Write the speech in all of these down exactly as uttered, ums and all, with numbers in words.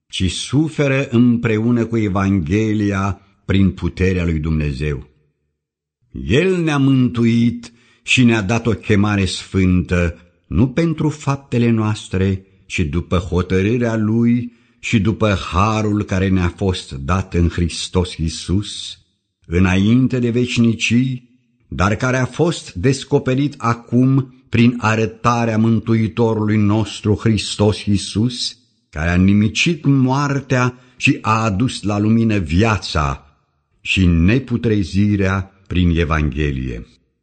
ci suferă împreună cu Evanghelia prin puterea lui Dumnezeu. El ne-a mântuit și ne-a dat o chemare sfântă, nu pentru faptele noastre, ci după hotărârea Lui și după harul care ne-a fost dat în Hristos Iisus, înainte de veșnicii, dar care a fost descoperit acum prin arătarea Mântuitorului nostru Hristos Iisus, care a nimicit moartea și a adus la lumină viața și neputrezirea prin Evanghelie.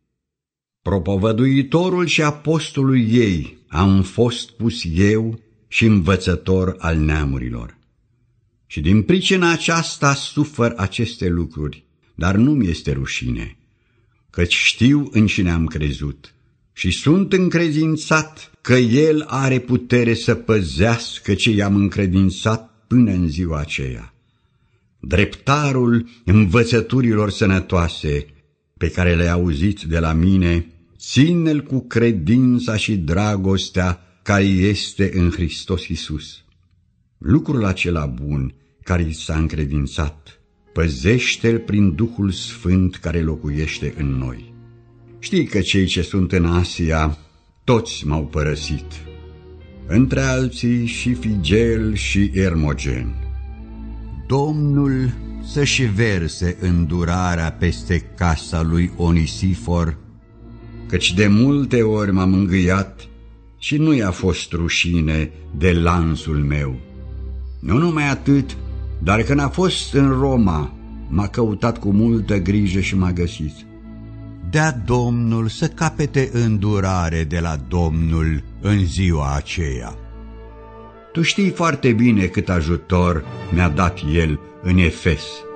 Propovăduitorul și apostolul ei am fost pus eu și învățător al neamurilor. Și din pricina aceasta sufăr aceste lucruri, dar nu-mi este rușine, căci știu în cine am crezut și sunt încredințat că El are putere să păzească ce i-am încredințat până în ziua aceea. Dreptarul învățăturilor sănătoase pe care le-ai auzit de la mine, ține-l cu credința și dragostea care este în Hristos Iisus. Lucrul acela bun care i s-a încredințat, păzește-l prin Duhul Sfânt care locuiește în noi. Știi că cei ce sunt în Asia, toți m-au părăsit, între alții și Figel și Ermogen. Domnul să-și verse îndurarea peste casa lui Onisifor, căci de multe ori m-am mângâiat și nu i-a fost rușine de lanțul meu. Nu numai atât, dar când a fost în Roma, m-a căutat cu multă grijă și m-a găsit. Dea Domnul să capete îndurare de la Domnul în ziua aceea. Tu știi foarte bine cât ajutor mi-a dat El în Efes.